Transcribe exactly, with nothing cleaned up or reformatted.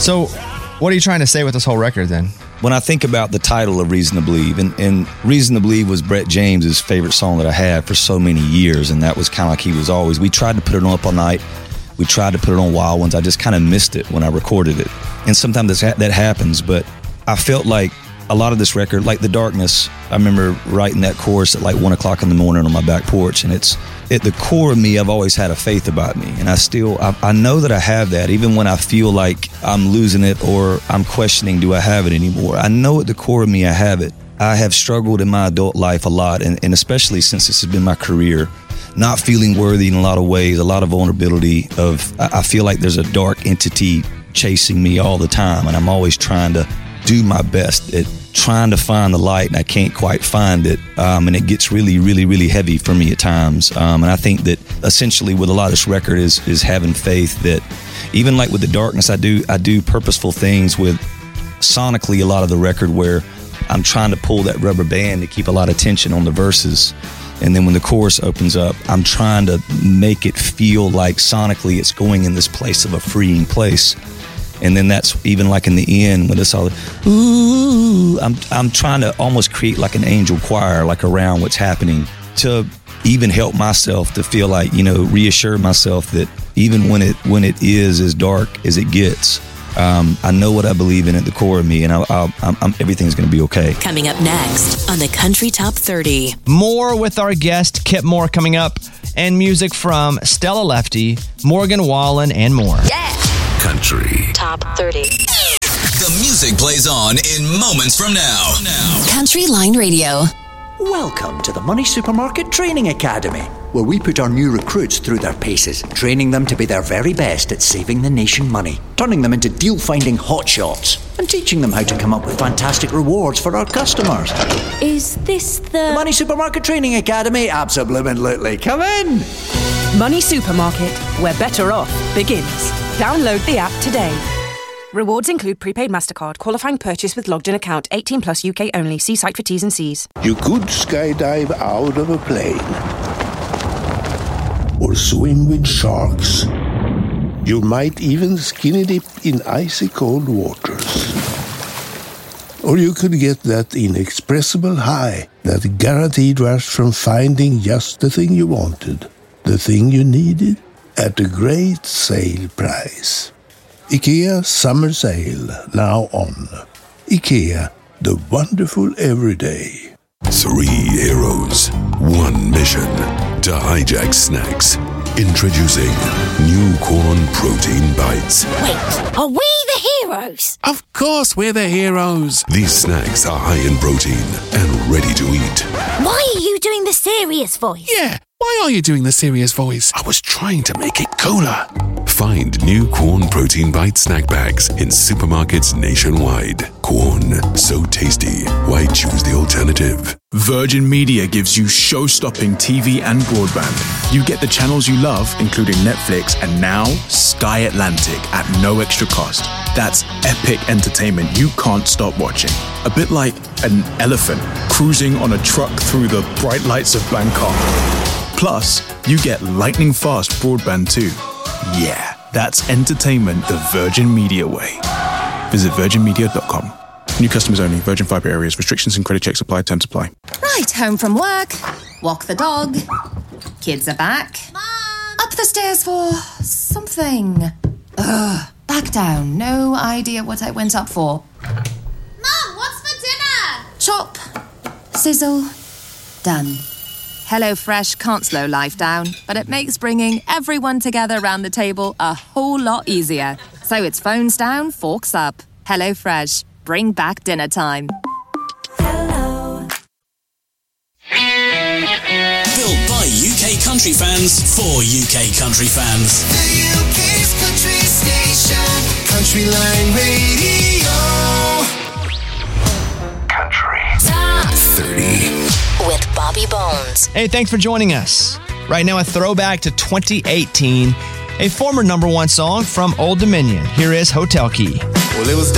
So, what are you trying to say with this whole record then? When I think about the title of Reason to Believe, and, and Reason to Believe was Brett James's favorite song that I had for so many years, and that was kind of like he was always. We tried to put it on Up All Night. We tried to put it on Wild Ones. I just kind of missed it when I recorded it. And sometimes that happens, but I felt like a lot of this record, like The Darkness, I remember writing that chorus at like one o'clock in the morning on my back porch, and it's at the core of me, I've always had a faith about me, and I still, I, I know that I have that, even when I feel like I'm losing it or I'm questioning, do I have it anymore? I know at the core of me I have it. I have struggled in my adult life a lot, and, and especially since this has been my career, not feeling worthy in a lot of ways, a lot of vulnerability of, I feel like there's a dark entity chasing me all the time, and I'm always trying to do my best at trying to find the light, and I can't quite find it, um, and it gets really, really, really heavy for me at times, um, and I think that essentially with a lot of this record is is having faith that even like with The Darkness, I do I do purposeful things with sonically a lot of the record where I'm trying to pull that rubber band to keep a lot of tension on the verses, and then when the chorus opens up, I'm trying to make it feel like sonically it's going in this place of a freeing place. And then that's even like in the end when it's all, ooh, I'm I'm trying to almost create like an angel choir, like around what's happening, to even help myself to feel like, you know, reassure myself that even when it when it is as dark as it gets, um, I know what I believe in at the core of me, and I'll, I'll, I'm, I'm, everything's going to be okay. Coming up next on the Country Top thirty. More with our guest, Kip Moore, coming up, and music from Stella Lefty, Morgan Wallen, and more. Yeah! Country Top thirty. The music plays on in moments from now. now. Country Line Radio. Welcome to the Money Supermarket Training Academy, where we put our new recruits through their paces, training them to be their very best at saving the nation money, turning them into deal-finding hotshots, and teaching them how to come up with fantastic rewards for our customers. Is this the... The Money Supermarket Training Academy? Absolutely. Come in! Money Supermarket, where better off begins. Download the app today. Rewards include prepaid MasterCard, qualifying purchase with logged-in account, eighteen plus U K only. See site for T's and C's. You could skydive out of a plane. Or swim with sharks. You might even skinny dip in icy cold waters. Or you could get that inexpressible high, that guaranteed rush from finding just the thing you wanted, the thing you needed, at a great sale price. IKEA Summer Sale, now on. IKEA, the wonderful everyday. Three heroes, one mission, to hijack snacks. Introducing new corn protein bites. Wait, are we the heroes? Of course we're the heroes. These snacks are high in protein and ready to eat. Why are you doing the serious voice? Yeah, why are you doing the serious voice? I was trying to make it cooler. Find new Corn Protein Bite snack bags in supermarkets nationwide. Corn, so tasty. Why choose the alternative? Virgin Media gives you show-stopping T V and broadband. You get the channels you love, including Netflix, and now Sky Atlantic at no extra cost. That's epic entertainment you can't stop watching. A bit like an elephant cruising on a truck through the bright lights of Bangkok. Plus, you get lightning-fast broadband too. Yeah, that's entertainment the Virgin Media way. Visit virgin media dot com. New customers only. Virgin Fibre areas. Restrictions and credit checks apply. Terms apply. Right, home from work. Walk the dog. Kids are back. Mom! Up the stairs for something. Ugh, back down. No idea what I went up for. Mom, what's for dinner? Chop. Sizzle. Done. HelloFresh can't slow life down, but it makes bringing everyone together around the table a whole lot easier. So it's phones down, forks up. HelloFresh. Bring back dinner time. Hello. Built by U K country fans for U K country fans. The U K's country station, Country Line Radio. Country Top thirty. with Bobby Bones. Hey, thanks for joining us. Right now, a throwback to twenty eighteen, a former number one song from Old Dominion. Here is Hotel Key. Well, it was